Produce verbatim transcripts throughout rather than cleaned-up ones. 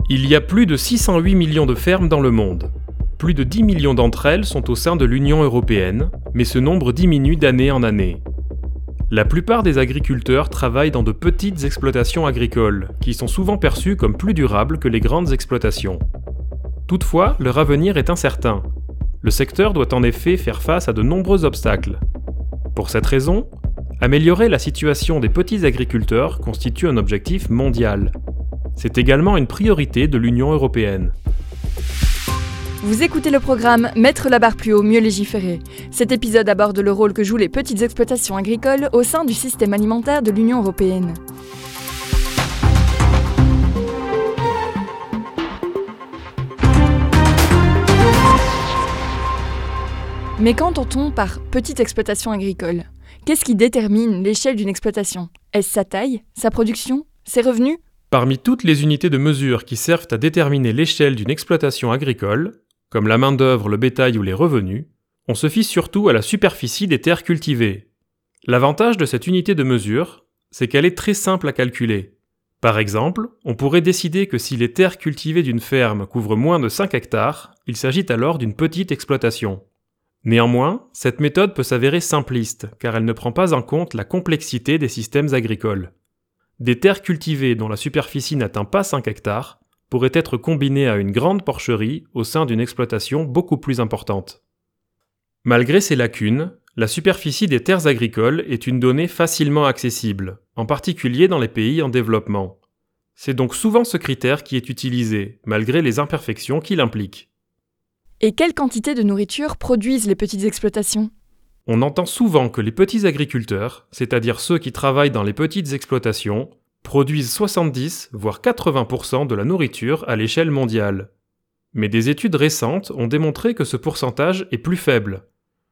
Il y a plus de six cent huit millions de fermes dans le monde. Plus de dix millions d'entre elles sont au sein de l'Union européenne, mais ce nombre diminue d'année en année. La plupart des agriculteurs travaillent dans de petites exploitations agricoles, qui sont souvent perçues comme plus durables que les grandes exploitations. Toutefois, leur avenir est incertain. Le secteur doit en effet faire face à de nombreux obstacles. Pour cette raison, améliorer la situation des petits agriculteurs constitue un objectif mondial. C'est également une priorité de l'Union européenne. Vous écoutez le programme Mettre la barre plus haut, mieux légiférer. Cet épisode aborde le rôle que jouent les petites exploitations agricoles au sein du système alimentaire de l'Union européenne. Mais qu'entend-on par petite exploitation agricole ? Qu'est-ce qui détermine l'échelle d'une exploitation ? Est-ce sa taille, sa production, ses revenus ? Parmi toutes les unités de mesure qui servent à déterminer l'échelle d'une exploitation agricole, comme la main-d'œuvre, le bétail ou les revenus, on se fie surtout à la superficie des terres cultivées. L'avantage de cette unité de mesure, c'est qu'elle est très simple à calculer. Par exemple, on pourrait décider que si les terres cultivées d'une ferme couvrent moins de cinq hectares, il s'agit alors d'une petite exploitation. Néanmoins, cette méthode peut s'avérer simpliste, car elle ne prend pas en compte la complexité des systèmes agricoles. Des terres cultivées dont la superficie n'atteint pas cinq hectares pourraient être combinées à une grande porcherie au sein d'une exploitation beaucoup plus importante. Malgré ces lacunes, la superficie des terres agricoles est une donnée facilement accessible, en particulier dans les pays en développement. C'est donc souvent ce critère qui est utilisé, malgré les imperfections qu'il implique. Et quelle quantité de nourriture produisent les petites exploitations ? On entend souvent que les petits agriculteurs, c'est-à-dire ceux qui travaillent dans les petites exploitations, produisent soixante-dix voire quatre-vingts pour cent de la nourriture à l'échelle mondiale. Mais des études récentes ont démontré que ce pourcentage est plus faible.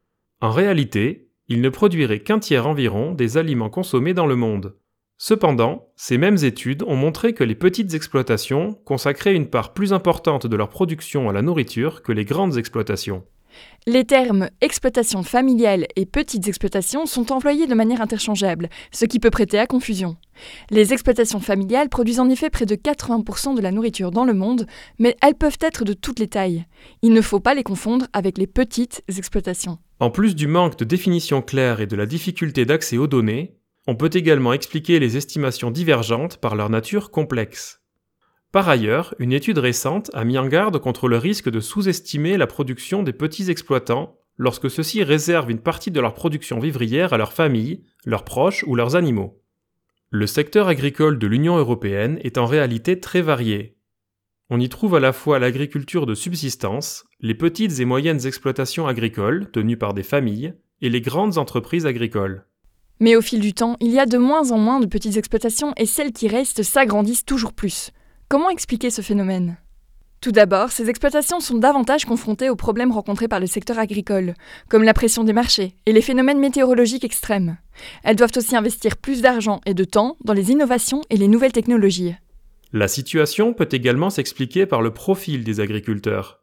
En réalité, ils ne produiraient qu'un tiers environ des aliments consommés dans le monde. Cependant, ces mêmes études ont montré que les petites exploitations consacraient une part plus importante de leur production à la nourriture que les grandes exploitations. Les termes « exploitation familiale » et « petites exploitations » sont employés de manière interchangeable, ce qui peut prêter à confusion. Les exploitations familiales produisent en effet près de quatre-vingts pour cent de la nourriture dans le monde, mais elles peuvent être de toutes les tailles. Il ne faut pas les confondre avec les petites exploitations. En plus du manque de définition claire et de la difficulté d'accès aux données, on peut également expliquer les estimations divergentes par leur nature complexe. Par ailleurs, une étude récente a mis en garde contre le risque de sous-estimer la production des petits exploitants lorsque ceux-ci réservent une partie de leur production vivrière à leurs familles, leurs proches ou leurs animaux. Le secteur agricole de l'Union européenne est en réalité très varié. On y trouve à la fois l'agriculture de subsistance, les petites et moyennes exploitations agricoles tenues par des familles et les grandes entreprises agricoles. Mais au fil du temps, il y a de moins en moins de petites exploitations et celles qui restent s'agrandissent toujours plus. Comment expliquer ce phénomène ? Tout d'abord, ces exploitations sont davantage confrontées aux problèmes rencontrés par le secteur agricole, comme la pression des marchés et les phénomènes météorologiques extrêmes. Elles doivent aussi investir plus d'argent et de temps dans les innovations et les nouvelles technologies. La situation peut également s'expliquer par le profil des agriculteurs.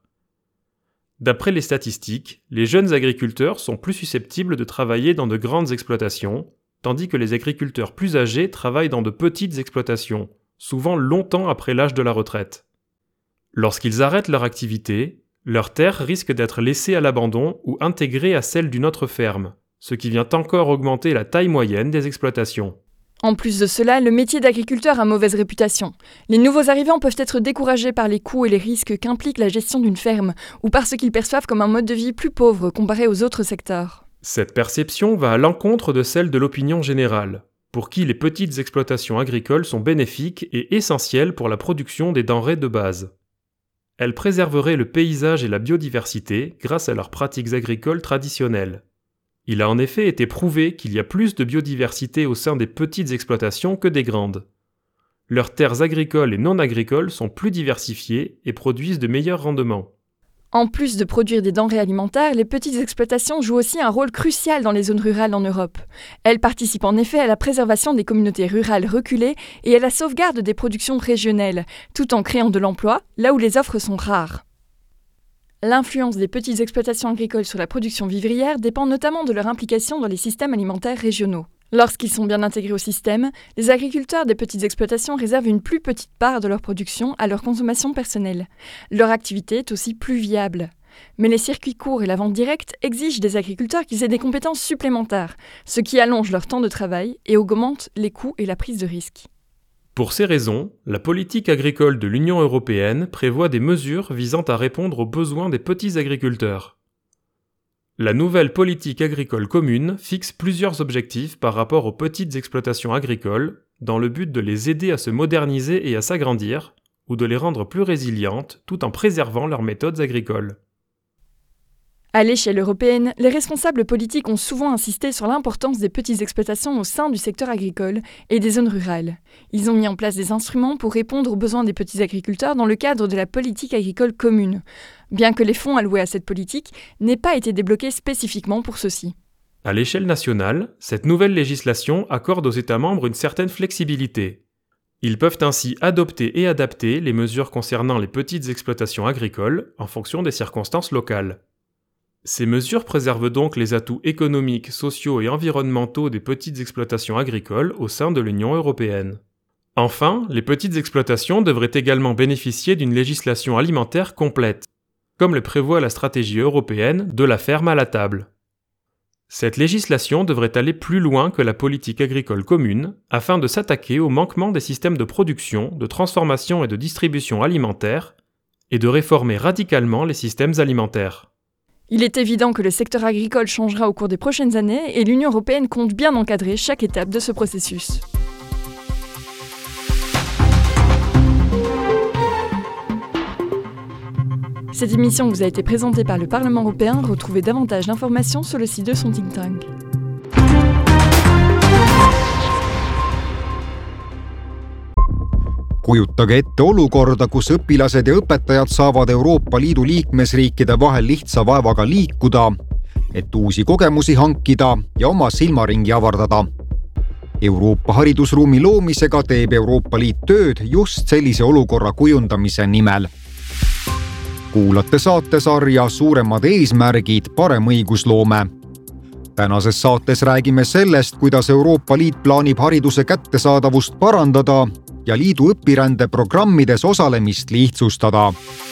D'après les statistiques, les jeunes agriculteurs sont plus susceptibles de travailler dans de grandes exploitations, tandis que les agriculteurs plus âgés travaillent dans de petites exploitations, souvent longtemps après l'âge de la retraite. Lorsqu'ils arrêtent leur activité, leurs terres risquent d'être laissées à l'abandon ou intégrées à celles d'une autre ferme, ce qui vient encore augmenter la taille moyenne des exploitations. En plus de cela, le métier d'agriculteur a mauvaise réputation. Les nouveaux arrivants peuvent être découragés par les coûts et les risques qu'implique la gestion d'une ferme, ou par ce qu'ils perçoivent comme un mode de vie plus pauvre comparé aux autres secteurs. Cette perception va à l'encontre de celle de l'opinion générale, pour qui les petites exploitations agricoles sont bénéfiques et essentielles pour la production des denrées de base. Elles préserveraient le paysage et la biodiversité grâce à leurs pratiques agricoles traditionnelles. Il a en effet été prouvé qu'il y a plus de biodiversité au sein des petites exploitations que des grandes. Leurs terres agricoles et non agricoles sont plus diversifiées et produisent de meilleurs rendements. En plus de produire des denrées alimentaires, les petites exploitations jouent aussi un rôle crucial dans les zones rurales en Europe. Elles participent en effet à la préservation des communautés rurales reculées et à la sauvegarde des productions régionales, tout en créant de l'emploi là où les offres sont rares. L'influence des petites exploitations agricoles sur la production vivrière dépend notamment de leur implication dans les systèmes alimentaires régionaux. Lorsqu'ils sont bien intégrés au système, les agriculteurs des petites exploitations réservent une plus petite part de leur production à leur consommation personnelle. Leur activité est aussi plus viable. Mais les circuits courts et la vente directe exigent des agriculteurs qu'ils aient des compétences supplémentaires, ce qui allonge leur temps de travail et augmente les coûts et la prise de risque. Pour ces raisons, la politique agricole de l'Union européenne prévoit des mesures visant à répondre aux besoins des petits agriculteurs. La nouvelle politique agricole commune fixe plusieurs objectifs par rapport aux petites exploitations agricoles, dans le but de les aider à se moderniser et à s'agrandir, ou de les rendre plus résilientes tout en préservant leurs méthodes agricoles. À l'échelle européenne, les responsables politiques ont souvent insisté sur l'importance des petites exploitations au sein du secteur agricole et des zones rurales. Ils ont mis en place des instruments pour répondre aux besoins des petits agriculteurs dans le cadre de la politique agricole commune, bien que les fonds alloués à cette politique n'aient pas été débloqués spécifiquement pour ceux-ci. À l'échelle nationale, cette nouvelle législation accorde aux États membres une certaine flexibilité. Ils peuvent ainsi adopter et adapter les mesures concernant les petites exploitations agricoles en fonction des circonstances locales. Ces mesures préservent donc les atouts économiques, sociaux et environnementaux des petites exploitations agricoles au sein de l'Union européenne. Enfin, les petites exploitations devraient également bénéficier d'une législation alimentaire complète, comme le prévoit la stratégie européenne de la ferme à la table. Cette législation devrait aller plus loin que la politique agricole commune afin de s'attaquer aux manquements des systèmes de production, de transformation et de distribution alimentaire et de réformer radicalement les systèmes alimentaires. Il est évident que le secteur agricole changera au cours des prochaines années et l'Union européenne compte bien encadrer chaque étape de ce processus. Cette émission vous a été présentée par le Parlement européen. Retrouvez davantage d'informations sur le site de son think tank. Kujutage ette olukorda, kus õpilased ja õpetajad saavad Euroopa Liidu liikmesriikide vahel lihtsa vaevaga liikuda, et uusi kogemusi hankida ja oma silmaringi avardada. Euroopa haridusruumi loomisega teeb Euroopa Liit tööd just sellise olukorra kujundamise nimel. Kuulate saatesarja Suuremad eesmärgid, parem õigusloome. Tänases saates räägime sellest, kuidas Euroopa Liit plaanib hariduse kättesaadavust parandada ja liidu õpirände programmides osalemist lihtsustada.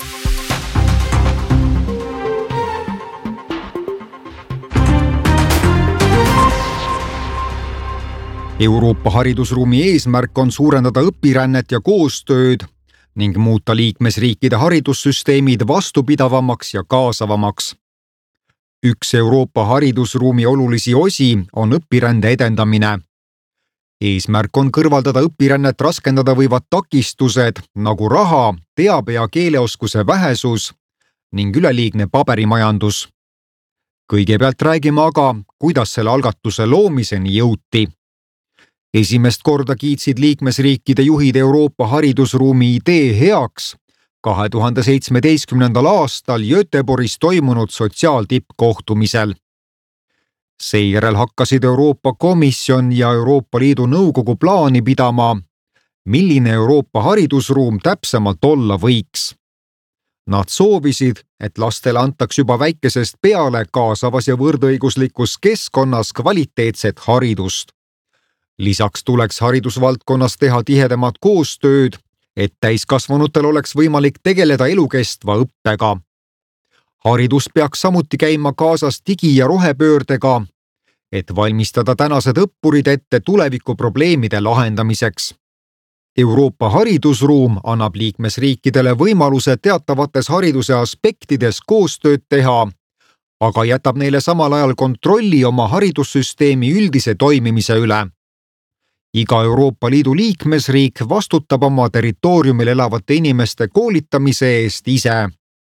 Euroopa haridusruumi eesmärk on suurendada õpirännet ja koostööd ning muuta liikmesriikide haridussüsteemid vastupidavamaks ja kaasavamaks. Üks Euroopa haridusruumi olulisi osi on õpirände edendamine. Eesmärk on kõrvaldada õpirännet raskendada võivad takistused nagu raha, teabe ja keeleoskuse vähesus ning üleliigne paberimajandus. Kõigepealt räägime aga, kuidas selle algatuse loomiseni jõuti. Esimest korda kiitsid liikmesriikide juhid Euroopa haridusruumi idee heaks kahe tuhande seitsmeteistkümnendal aastal Göteborgis toimunud sotsiaaltippkohtumisel. Seejärel hakkasid Euroopa Komisjon ja Euroopa Liidu Nõukogu plaani pidama, milline Euroopa haridusruum täpsemalt olla võiks. Nad soovisid, et lastele antaks juba väikesest peale kaasavas ja võrdõiguslikus keskkonnas kvaliteetset haridust. Lisaks tuleks haridusvaldkonnas teha tihedamat koostööd, et täiskasvanutel oleks võimalik tegeleda elukestva õppega. Haridus peaks samuti käima kaasas digi- ja rohepöördega, et valmistada tänased õppurid ette tulevikuprobleemide lahendamiseks. Euroopa haridusruum annab liikmesriikidele võimaluse teatavates hariduse aspektides koostööd teha, aga jätab neile samal ajal kontrolli oma haridussüsteemi üldise toimimise üle. Iga Euroopa Liidu liikmesriik vastutab oma territooriumil elavate inimeste koolitamise eest ise.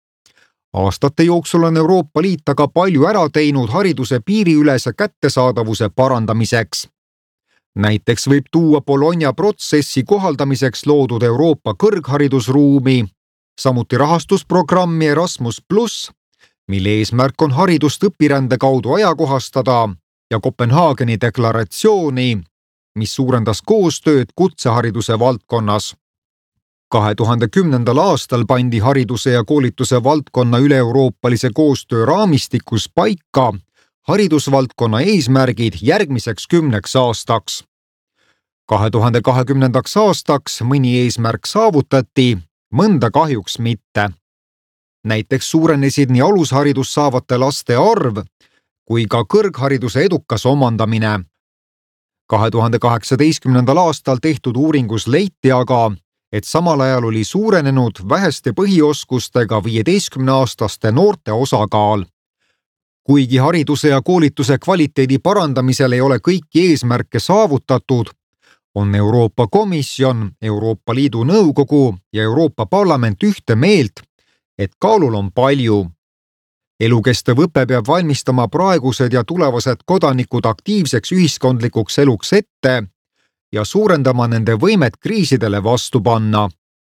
Aastate jooksul on Euroopa Liit aga palju ära teinud hariduse piiriülese kättesaadavuse parandamiseks. Näiteks võib tuua Bologna protsessi kohaldamiseks loodud Euroopa kõrgharidusruumi, samuti rahastusprogrammi Erasmus pluss, mille eesmärk on haridust õpirände kaudu ajakohastada, ja Kopenhaageni deklaratsiooni, mis suurendas koostööd kutsehariduse valdkonnas. kahe tuhande kümnendal aastal pandi hariduse ja koolituse valdkonna üle-euroopalise koostöö raamistikus paika haridusvaldkonna eesmärgid järgmiseks kümneks aastaks. kahe tuhande kahekümnendaks aastaks mõni eesmärk saavutati, mõnda kahjuks mitte. Näiteks suurenesid nii alusharidust saavate laste arv kui ka kõrghariduse edukas omandamine. kahe tuhande kaheksateistkümnendal aastal tehtud uuringus leiti aga, et samal ajal oli suurenenud väheste põhioskustega viieteistkümneaastaste noorte osakaal. Kuigi hariduse ja koolituse kvaliteedi parandamisel ei ole kõiki eesmärke saavutatud, on Euroopa Komisjon, Euroopa Liidu Nõukogu ja Euroopa Parlament ühte meelt, et kaalul on palju. Elukestev õpe peab valmistama praegused ja tulevased kodanikud aktiivseks ühiskondlikuks eluks ette ja suurendama nende võimet kriisidele vastu panna.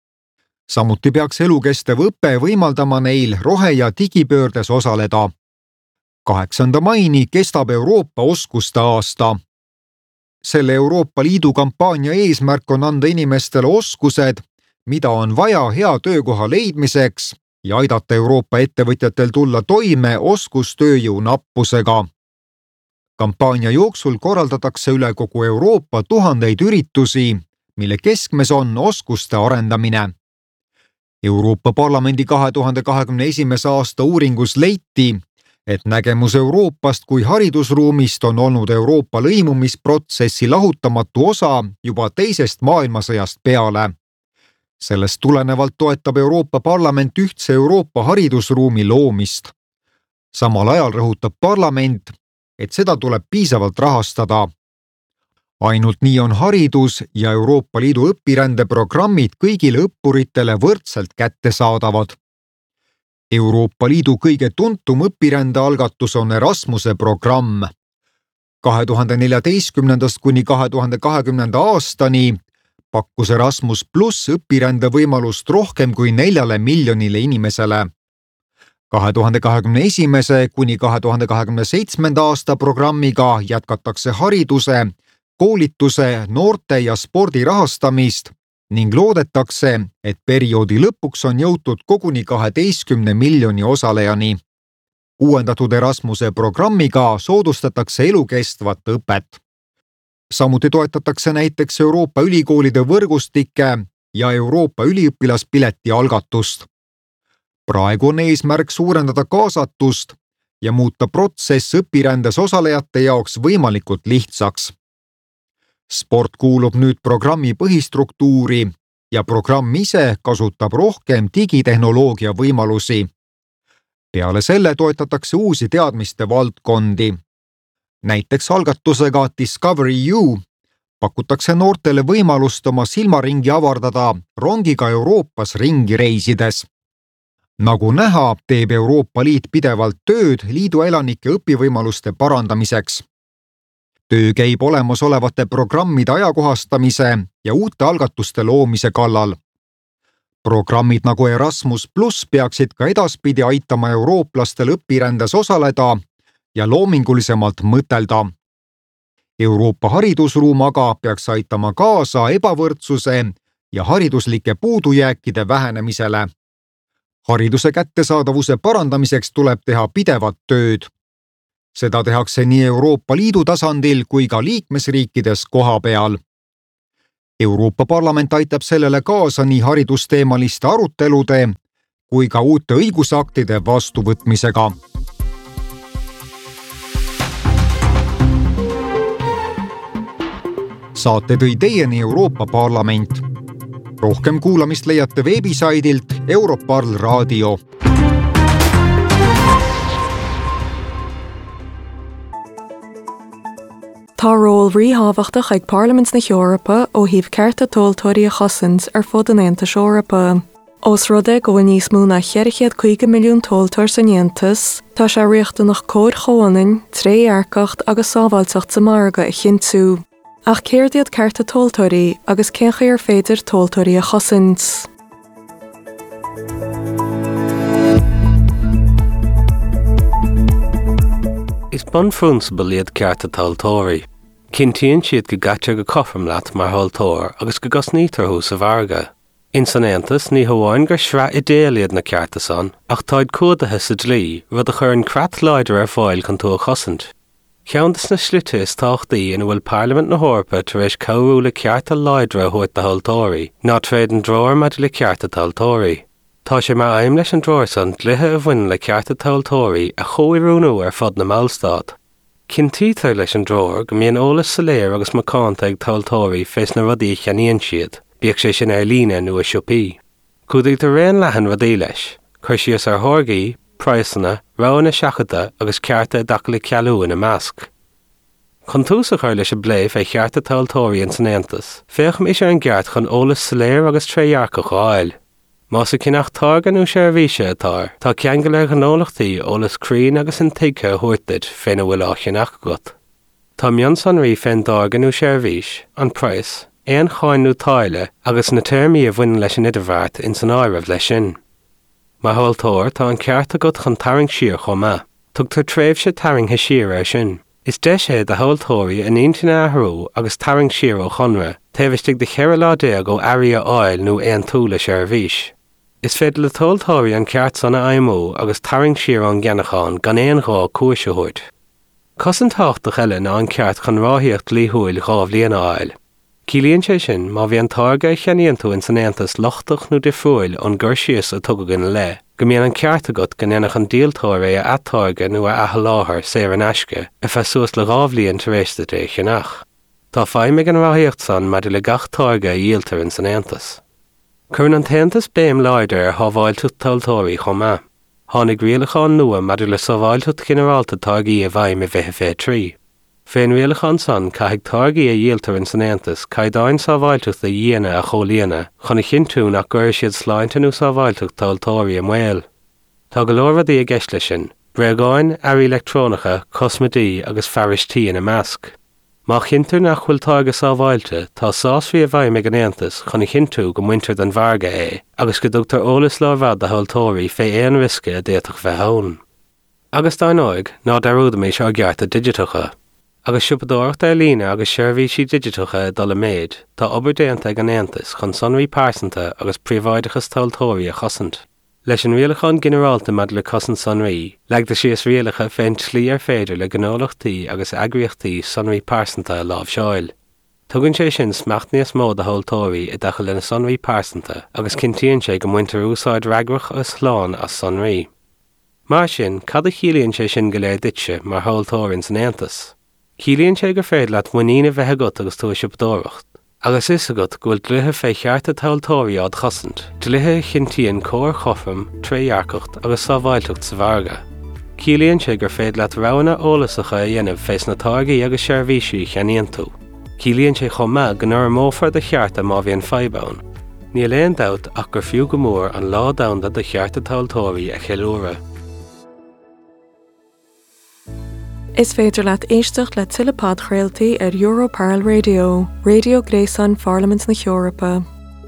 Samuti peaks elukestev õpe võimaldama neil rohe- ja digipöördes osaleda. kaheksanda maini kestab Euroopa oskuste aasta. Selle Euroopa Liidu kampaania eesmärk on anda inimestele oskused, mida on vaja hea töökoha leidmiseks ja aidata Euroopa ettevõtjatel tulla toime oskustööjõu nappusega. Kampaania jooksul korraldatakse üle kogu Euroopa tuhandeid üritusi, mille keskmes on oskuste arendamine. Euroopa Parlamendi kahe tuhande kahekümne esimese aasta uuringus leiti, et nägemus Euroopast kui haridusruumist on olnud Euroopa lõimumisprotsessi lahutamatu osa juba teisest maailmasõjast peale. Sellest tulenevalt toetab Euroopa Parlament ühtse Euroopa haridusruumi loomist. Samal ajal rõhutab parlament, et seda tuleb piisavalt rahastada. Ainult nii on haridus ja Euroopa Liidu õpirändeprogrammid kõigile õppuritele võrdselt kättesaadavad. Euroopa Liidu kõige tuntum õpirändealgatus on Erasmuse programm. kahe tuhande neljateistkümnendast kuni kahe tuhande kahekümnenda aastani pakkus Erasmus pluss õpirände võimalust rohkem kui neljale miljonile inimesele. kahe tuhande kahekümne esimese kuni kahe tuhande kahekümne seitsmenda aasta programmiga jätkatakse hariduse, koolituse, noorte ja spordi rahastamist ning loodetakse, et perioodi lõpuks on jõutud koguni kaheteistkümne miljoni osalejani. Uuendatud Erasmuse programmiga soodustatakse elukestvat õpet. Samuti toetatakse näiteks Euroopa ülikoolide võrgustike ja Euroopa üliõpilaspileti algatust. Praegu on eesmärk suurendada kaasatust ja muuta protsess õpirändes osalejate jaoks võimalikult lihtsaks. Sport kuulub nüüd programmi põhistruktuuri ja programm ise kasutab rohkem digitehnoloogia võimalusi. Peale selle toetatakse uusi teadmiste valdkondi. Näiteks algatusega Discovery U pakutakse noortele võimalust oma silmaringi avardada rongiga Euroopas ringi reisides. Nagu näha, teeb Euroopa Liit pidevalt tööd liidu elanike õpivõimaluste parandamiseks. Töö käib olemasolevate programmide ajakohastamise ja uute algatuste loomise kallal. Programmid nagu Erasmus pluss peaksid ka edaspidi aitama eurooplastel õpirändes osaleda ja loomingulisemalt mõtelda. Euroopa haridusruum aga peaks aitama kaasa ebavõrdsuse ja hariduslike puudujääkide vähenemisele. Hariduse kättesaadavuse parandamiseks tuleb teha pidevat tööd. Seda tehakse nii Euroopa Liidu tasandil kui ka liikmesriikides kohapeal. Euroopa Parlament aitab sellele kaasa nii haridusteemaliste arutelude kui ka uute õigusaktide vastuvõtmisega. Saate tõi teieni Euroopa Parlament. Rohkem kuulamist leiate veebisaidilt Europarl Raadio. Tá ról ríhábhachtach ag Parliaments na Eorpa ó híomh cearta tóilteoirí a chosint ar fud an Aontas Eorpa. Os rud go bhfuil níos mó na cheirichéad chuige milliún tóilteoir san Aontas, tá sé riachtanach cóir chomhainn, tréarcacht agus sábhailteacht sa marga i chinntiú. Ach céirdiad cearta tóilteoirí agus céncha ar féidir tóilteoirí a chosint. Is bun frunsbal iad cearta tóilteoirí. Cintíonn siad go gaite go coifim leat mar thóilteoir agus go gosnítar hús a bharga. In san Aontas ní hamháin gur sra idéaliad na cearta san, ach táid códathe sa dlí rud a chur an creat leidir ar fáil chun tú a chosint. Ceantas na slite is táchtaí in bhfuil Parliament na Hórpa tar éis comhúla cearta leidre thuairt de Thalltóirí, ná tréad an dróir maidir le cearta Thalltóirí. Tá sé mar aim leis an dróir san dlithe a bhain le cearta Thalltóirí a chomhúnú ar fad na Mallstad. Cintítar leis an dróir go mbíonn eolas sa léir agus macánta ag Thalltóirí fés na rudaí cheanaíonn siad, bíodh sé sin ar líne nó a siopí. Cúdaigh de réon leathan rudaí leis, chuir síos ar thorgaí, praosanna, roghna seachada agus cearta daca le cealú in a measc. Chun tús a chuir leis a bléh é chearta Thalltóirí in san Aontas, féacham is ar an gceart chun eolas sa léir agus tréhearca cháil. Más a cinach tágan ú seirbhíse atá, tá ceangal ar ghnólachtaí eolas crín agus an tuigthe thuairtead féin a bhfuil ácheanach agat. Tá mion sanraí féin dágan ú seirbhís, an price, éon cháinú táile agus na termí a bhain leis an idirbhart in san áireamh leis sin. Má Thalltóir tá an ceart agat chun tarraing siar chomá, tugtar tréimhse tarraing he siar ar sin. Is de sé de Thalltóirí in aontaine athrú agus tarraing siar ó chonra, taobhaistigh de cheithre lá déag ó airí a áil nó éon túla seirbhís. Is féidir le Thalltóirí an ceart sanna aimó agus tarraing siar an gceannacháin gan éon rá cuaise thuairt. Cos an táchtach eile ná an ceart chun ráthaíocht líthúil gábh líon áil. Cílíonn sé sin má bhí an táirge cheanaíonn tú in san Aontas lochtach nó difriúil an gur síos a tugadh le, go mbíonn an ceart agat go ndenach an díaltóir é a attáirge nó a atha láthair séar an aisce a fesuas le rábhlíonn tar éis de cheannach. Tá feidhmid an ráthaíocht san maidir le gach táirge a díaltar in san Aontas. Cuireann an taontas béim leidir ar thábháilteach Thalltóirí chomá. Tháinig rialacháin nua maidir le sábháilteach generálta tágaí a bhaim i bheitthe fé trí. Féin rialacháin san caithfidh tágaí a díaltar in san Aontas caighdeáin sábháilteach a dhéana a cholíana chuna chinú nach gur siad sláinte nó sábháilteach Thalltóirí am mhail. Tá go leor rudaí a gceist lei sin, breagáin, airí electrónacha, cosmadaí agus faristí in a measc. Má chinú nach bhfuil tága sábháilte, tá sásfaí a bhaim ag an Aontas chuna chinú go muintir den bharga é, agus go dtugtar eolas lábhad de Thalltóirí fé éon risce a déach bheith ann. Agus dá náig ná darúda mé seo gceart a digitacha. Agus siúpadóireacht ar líne agus seirbhísí digitacha dul méid, tá obair déanta ag an Aontas chun sonraí pásanta agus príomhhaidechas Thalltóirí a chosint. Leis an rialacháin generálta mad le cosint sonraí, leagda síos rialacha féin tlí ar féidir le gnólachtaí agus eagraíochtaí sonraí pásanta a lámh seáil. Tugann sé sin smacht níos mó de Thalltóirí i d deacail lena sonraí pásanta agus cintíonn sé go muintir úsáid reagrach agus sláán as sonraí. Mar sin, cad a chiallaíonn sé sin go léir ditse mar Thalltóirí in san Aontas. Chiallaíonn sé gur féad leat muína bheith agat agus tú siúpadóireacht. Agus is agat ghfuil dluthe fé chearta Thalltóirí ád chosint, dluthe cintíonn cóir chofam, tréhearcacht agus sábháilteacht sa bharga. Ciallaíonn sé gur féad leat roghanna eolasacha a dhéanamh fés na tágaí agus seirbhísí cheanaíonn tú. Ciallaíonn sé chomá go nuair mófar de chearta má bhíonn fadhbán. Ní léon dabht ach gur fiú go mór an lá damhda de chearta Thalltóirí a cheiliúra. Is féidir leat éisteach le tuileád chraoltaí ar Europarl Radio, Radio Gréasan Parliament na Heorpa.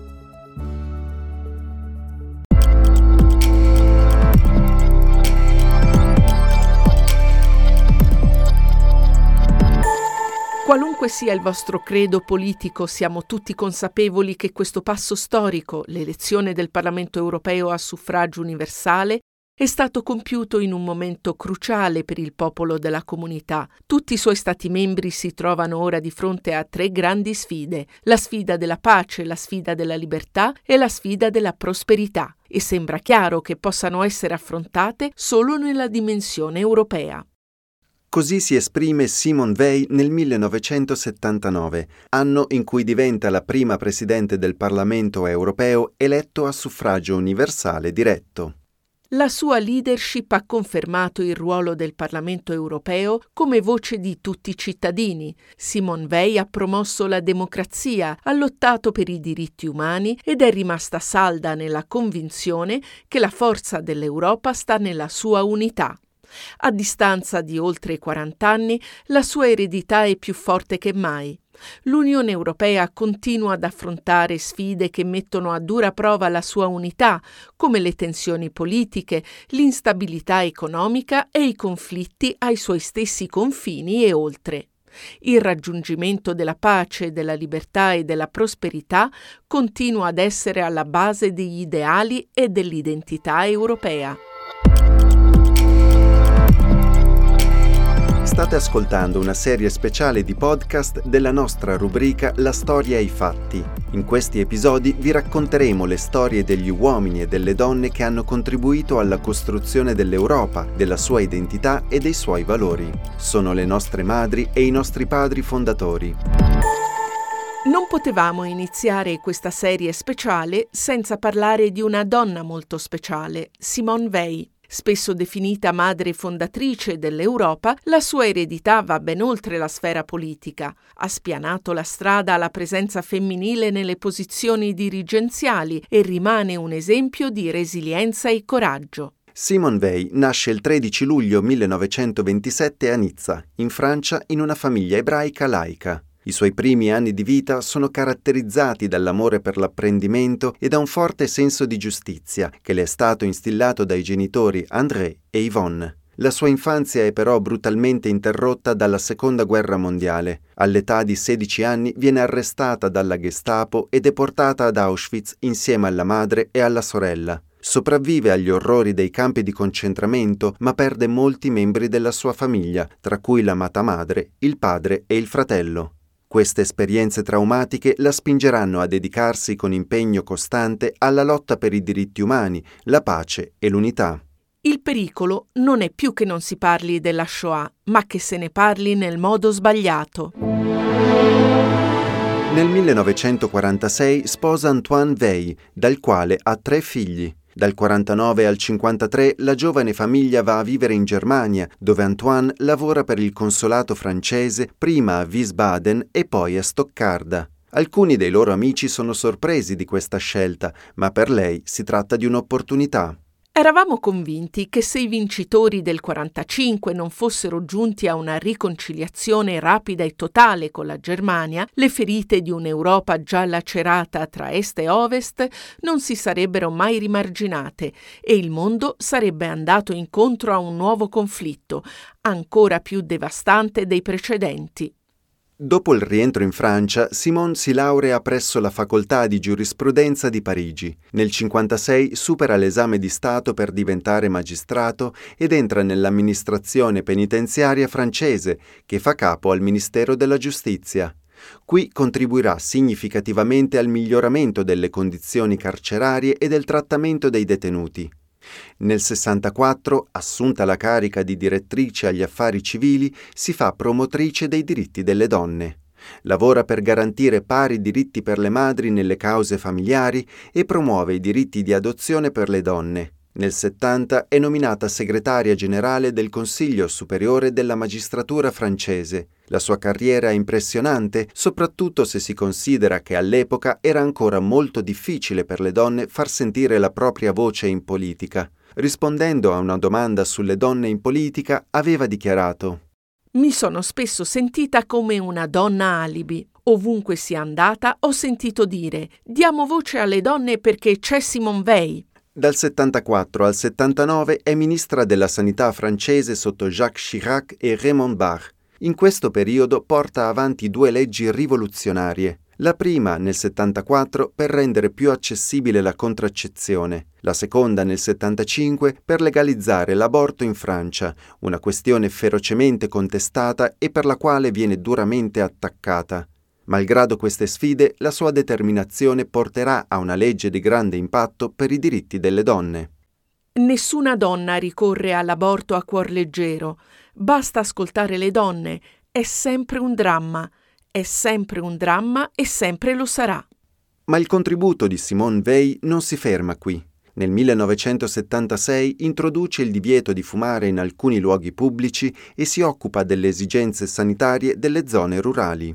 Qualunque sia il vostro credo politico, siamo tutti consapevoli che questo passo storico, l'elezione del Parlamento europeo a suffragio universale, è stato compiuto in un momento cruciale per il popolo della comunità. Tutti i suoi Stati membri si trovano ora di fronte a tre grandi sfide: la sfida della pace, la sfida della libertà e la sfida della prosperità, e sembra chiaro che possano essere affrontate solo nella dimensione europea. Così si esprime Simone Veil nel millenovecentosettantanove, anno in cui diventa la prima presidente del Parlamento europeo eletto a suffragio universale diretto. La sua leadership ha confermato il ruolo del Parlamento europeo come voce di tutti i cittadini. Simone Veil ha promosso la democrazia, ha lottato per i diritti umani ed è rimasta salda nella convinzione che la forza dell'Europa sta nella sua unità. A distanza di oltre quaranta anni, la sua eredità è più forte che mai. L'Unione Europea continua ad affrontare sfide che mettono a dura prova la sua unità, come le tensioni politiche, l'instabilità economica e i conflitti ai suoi stessi confini e oltre. Il raggiungimento della pace, della libertà e della prosperità continua ad essere alla base degli ideali e dell'identità europea. State ascoltando una serie speciale di podcast della nostra rubrica La storia e i fatti. In questi episodi vi racconteremo le storie degli uomini e delle donne che hanno contribuito alla costruzione dell'Europa, della sua identità e dei suoi valori. Sono le nostre madri e i nostri padri fondatori. Non potevamo iniziare questa serie speciale senza parlare di una donna molto speciale, Simone Veil. Spesso definita madre fondatrice dell'Europa, la sua eredità va ben oltre la sfera politica. Ha spianato la strada alla presenza femminile nelle posizioni dirigenziali e rimane un esempio di resilienza e coraggio. Simone Veil nasce il tredici luglio millenovecentoventisette a Nizza, in Francia, in una famiglia ebraica laica. I suoi primi anni di vita sono caratterizzati dall'amore per l'apprendimento e da un forte senso di giustizia che le è stato instillato dai genitori André e Yvonne. La sua infanzia è però brutalmente interrotta dalla Seconda Guerra Mondiale. All'età di sedici anni viene arrestata dalla Gestapo e deportata ad Auschwitz insieme alla madre e alla sorella. Sopravvive agli orrori dei campi di concentramento, ma perde molti membri della sua famiglia, tra cui l'amata madre, il padre e il fratello. Queste esperienze traumatiche la spingeranno a dedicarsi con impegno costante alla lotta per i diritti umani, la pace e l'unità. Il pericolo non è più che non si parli della Shoah, ma che se ne parli nel modo sbagliato. Nel millenovecentoquarantasei sposa Antoine Veil, dal quale ha tre figli. Dal quarantanove al cinquantatré la giovane famiglia va a vivere in Germania, dove Antoine lavora per il consolato francese, prima a Wiesbaden e poi a Stoccarda. Alcuni dei loro amici sono sorpresi di questa scelta, ma per lei si tratta di un'opportunità. Eravamo convinti che se i vincitori del quarantacinque non fossero giunti a una riconciliazione rapida e totale con la Germania, le ferite di un'Europa già lacerata tra est e ovest non si sarebbero mai rimarginate e il mondo sarebbe andato incontro a un nuovo conflitto, ancora più devastante dei precedenti. Dopo il rientro in Francia, Simone si laurea presso la facoltà di giurisprudenza di Parigi. Nel cinquantasei supera l'esame di Stato per diventare magistrato ed entra nell'amministrazione penitenziaria francese, che fa capo al Ministero della Giustizia. Qui contribuirà significativamente al miglioramento delle condizioni carcerarie e del trattamento dei detenuti. Nel sessantaquattro, assunta la carica di direttrice agli affari civili, si fa promotrice dei diritti delle donne. Lavora per garantire pari diritti per le madri nelle cause familiari e promuove i diritti di adozione per le donne. Nel settanta è nominata segretaria generale del Consiglio Superiore della Magistratura francese. La sua carriera è impressionante, soprattutto se si considera che all'epoca era ancora molto difficile per le donne far sentire la propria voce in politica. Rispondendo a una domanda sulle donne in politica, aveva dichiarato: «Mi sono spesso sentita come una donna alibi. Ovunque sia andata ho sentito dire «diamo voce alle donne perché c'è Simone Veil». Dal settantaquattro al settantanove è ministra della Sanità francese sotto Jacques Chirac e Raymond Barre. In questo periodo porta avanti due leggi rivoluzionarie. La prima nel settantaquattro per rendere più accessibile la contraccezione, la seconda nel settantacinque per legalizzare l'aborto in Francia, una questione ferocemente contestata e per la quale viene duramente attaccata. Malgrado queste sfide, la sua determinazione porterà a una legge di grande impatto per i diritti delle donne. Nessuna donna ricorre all'aborto a cuor leggero. Basta ascoltare le donne. È sempre un dramma. È sempre un dramma e sempre lo sarà. Ma il contributo di Simone Veil non si ferma qui. Nel millenovecentosettantasei introduce il divieto di fumare in alcuni luoghi pubblici e si occupa delle esigenze sanitarie delle zone rurali.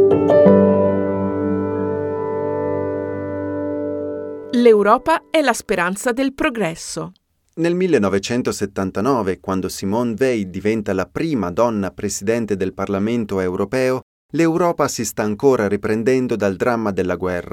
L'Europa è la speranza del progresso. Nel millenovecentosettantanove, quando Simone Veil diventa la prima donna presidente del Parlamento europeo, l'Europa si sta ancora riprendendo dal dramma della guerra. È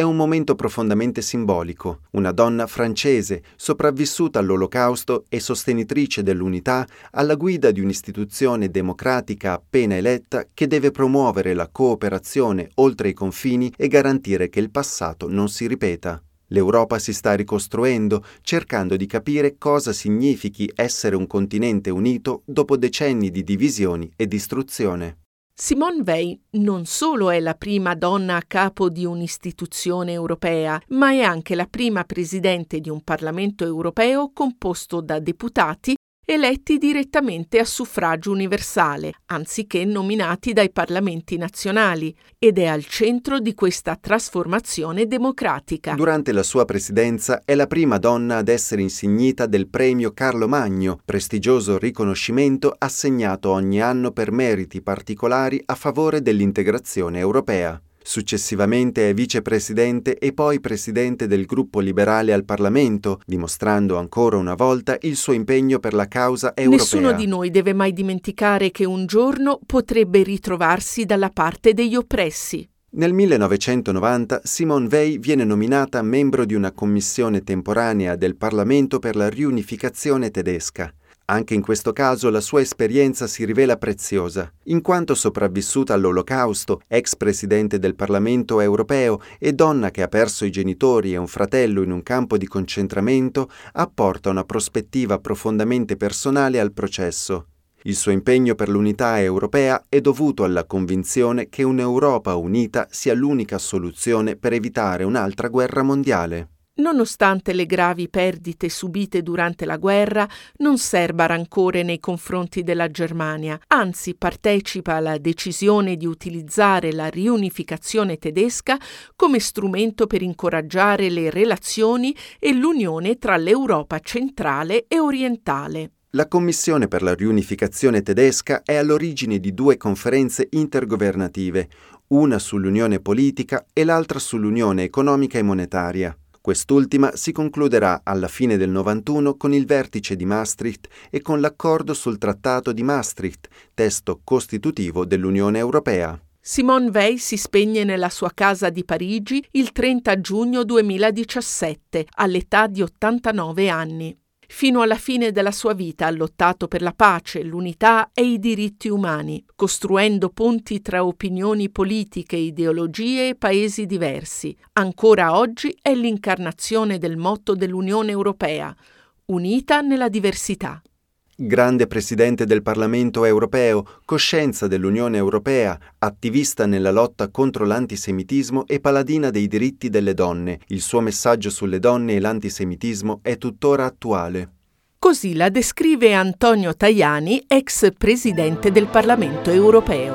è un momento profondamente simbolico. Una donna francese, sopravvissuta all'Olocausto e sostenitrice dell'unità, alla guida di un'istituzione democratica appena eletta che deve promuovere la cooperazione oltre i confini e garantire che il passato non si ripeta. L'Europa si sta ricostruendo, cercando di capire cosa significhi essere un continente unito dopo decenni di divisioni e distruzione. Simone Veil non solo è la prima donna a capo di un'istituzione europea, ma è anche la prima presidente di un Parlamento europeo composto da deputati eletti direttamente a suffragio universale, anziché nominati dai parlamenti nazionali, ed è al centro di questa trasformazione democratica. Durante la sua presidenza è la prima donna ad essere insignita del premio Carlo Magno, prestigioso riconoscimento assegnato ogni anno per meriti particolari a favore dell'integrazione europea. Successivamente è vicepresidente e poi presidente del gruppo liberale al Parlamento, dimostrando ancora una volta il suo impegno per la causa europea. Nessuno di noi deve mai dimenticare che un giorno potrebbe ritrovarsi dalla parte degli oppressi. Nel millenovecentonovanta Simone Veil viene nominata membro di una commissione temporanea del Parlamento per la riunificazione tedesca. Anche in questo caso la sua esperienza si rivela preziosa, in quanto sopravvissuta all'Olocausto, ex presidente del Parlamento europeo e donna che ha perso i genitori e un fratello in un campo di concentramento, apporta una prospettiva profondamente personale al processo. Il suo impegno per l'unità europea è dovuto alla convinzione che un'Europa unita sia l'unica soluzione per evitare un'altra guerra mondiale. Nonostante le gravi perdite subite durante la guerra, non serba rancore nei confronti della Germania, anzi partecipa alla decisione di utilizzare la riunificazione tedesca come strumento per incoraggiare le relazioni e l'unione tra l'Europa centrale e orientale. La Commissione per la riunificazione tedesca è all'origine di due conferenze intergovernative, una sull'unione politica e l'altra sull'unione economica e monetaria. Quest'ultima si concluderà alla fine del novantuno con il vertice di Maastricht e con l'accordo sul Trattato di Maastricht, testo costitutivo dell'Unione Europea. Simone Veil si spegne nella sua casa di Parigi il trenta giugno duemiladiciassette, all'età di ottantanove anni. Fino alla fine della sua vita ha lottato per la pace, l'unità e i diritti umani, costruendo ponti tra opinioni politiche, ideologie e paesi diversi. Ancora oggi è l'incarnazione del motto dell'Unione Europea, unita nella diversità. Grande presidente del Parlamento europeo, coscienza dell'Unione Europea, attivista nella lotta contro l'antisemitismo e paladina dei diritti delle donne, il suo messaggio sulle donne e l'antisemitismo è tuttora attuale. Così la descrive Antonio Tajani, ex presidente del Parlamento europeo.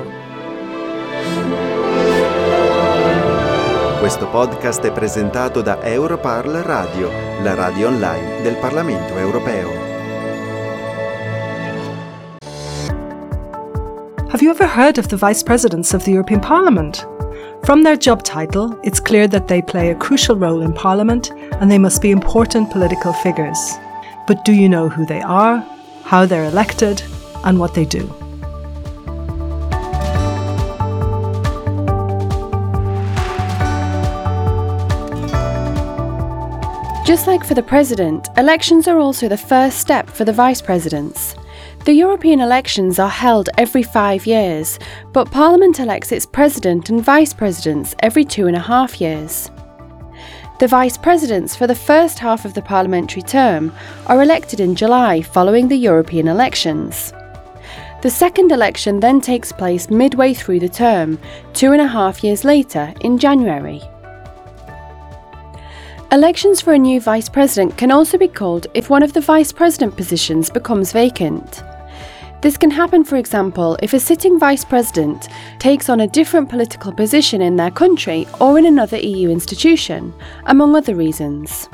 Questo podcast è presentato da Europarl Radio, la radio online del Parlamento europeo. Have you ever heard of the Vice Presidents of the European Parliament? From their job title, it's clear that they play a crucial role in Parliament and they must be important political figures. But do you know who they are, how they're elected, and what they do? Just like for the President, elections are also the first step for the Vice Presidents. The European elections are held every five years, but Parliament elects its President and Vice Presidents every two and a half years. The Vice Presidents for the first half of the parliamentary term are elected in July following the European elections. The second election then takes place midway through the term, two and a half years later in January. Elections for a new Vice President can also be called if one of the Vice President positions becomes vacant. This can happen, for example, if a sitting Vice President takes on a different political position in their country or in another E U institution, among other reasons.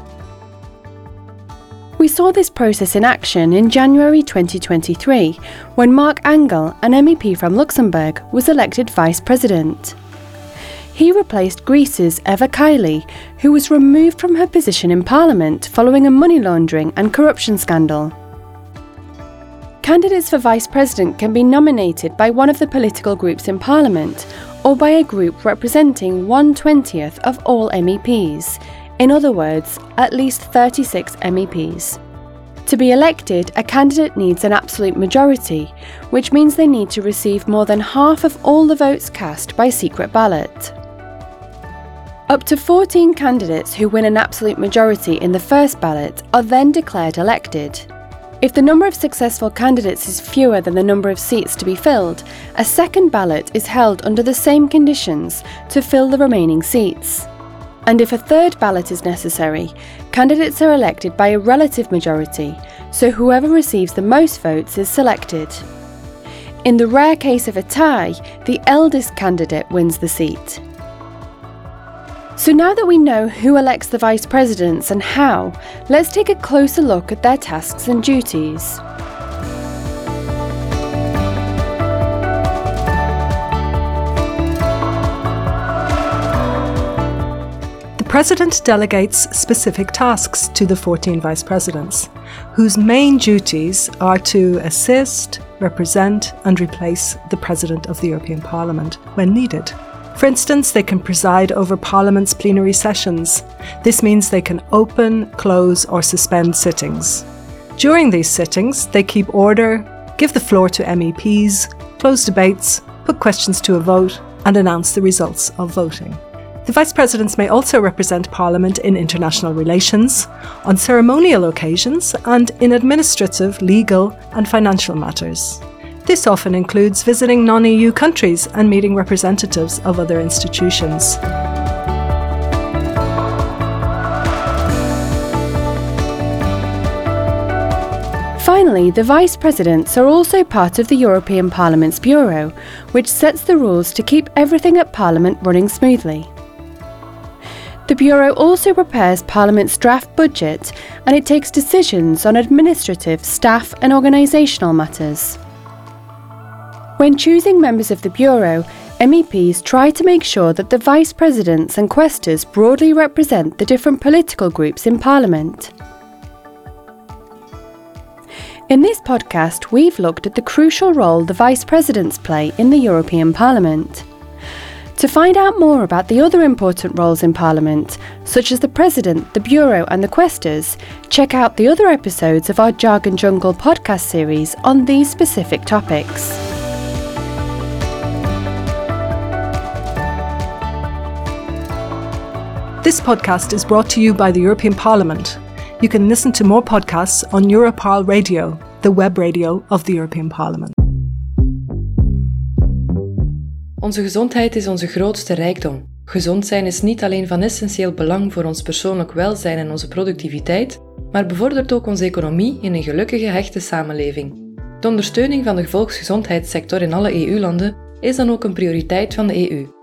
We saw this process in action in January twenty twenty-three, when Mark Angel, an M E P from Luxembourg, was elected Vice President. He replaced Greece's Eva Kaili, who was removed from her position in Parliament following a money laundering and corruption scandal. Candidates for Vice President can be nominated by one of the political groups in Parliament or by a group representing one twentieth of all M E Ps, in other words, at least thirty-six M E Ps. To be elected, a candidate needs an absolute majority, which means they need to receive more than half of all the votes cast by secret ballot. Up to fourteen candidates who win an absolute majority in the first ballot are then declared elected. If the number of successful candidates is fewer than the number of seats to be filled, a second ballot is held under the same conditions to fill the remaining seats. And if a third ballot is necessary, candidates are elected by a relative majority, so whoever receives the most votes is selected. In the rare case of a tie, the eldest candidate wins the seat. So now that we know who elects the vice presidents and how, let's take a closer look at their tasks and duties. The President delegates specific tasks to the fourteen Vice Presidents, whose main duties are to assist, represent and replace the President of the European Parliament when needed. For instance, they can preside over Parliament's plenary sessions. This means they can open, close or suspend sittings. During these sittings, they keep order, give the floor to M E Ps, close debates, put questions to a vote and announce the results of voting. The Vice Presidents may also represent Parliament in international relations, on ceremonial occasions and in administrative, legal and financial matters. This often includes visiting non-E U countries and meeting representatives of other institutions. Finally, the Vice Presidents are also part of the European Parliament's Bureau, which sets the rules to keep everything at Parliament running smoothly. The Bureau also prepares Parliament's draft budget and it takes decisions on administrative, staff and organisational matters. When choosing members of the Bureau, M E Ps try to make sure that the Vice Presidents and Quaestors broadly represent the different political groups in Parliament. In this podcast, we've looked at the crucial role the Vice Presidents play in the European Parliament. To find out more about the other important roles in Parliament, such as the President, the Bureau and the Quaestors, check out the other episodes of our Jargon Jungle podcast series on these specific topics. This podcast is brought to you by the European Parliament. You can listen to more podcasts on Europarl Radio, the web radio of the European Parliament. Onze gezondheid is onze grootste rijkdom. Gezond zijn is niet alleen van essentieel belang voor ons persoonlijk welzijn en onze productiviteit, maar bevordert ook onze economie in een gelukkige, hechte samenleving. De ondersteuning van de volksgezondheidssector in alle E U-landen is dan ook een prioriteit van de E U.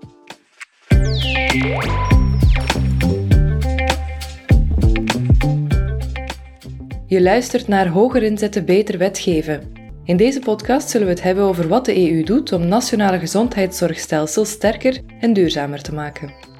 Je luistert naar Hoger inzetten, beter wetgeven. In deze podcast zullen we het hebben over wat de E U doet om nationale gezondheidszorgstelsels sterker en duurzamer te maken.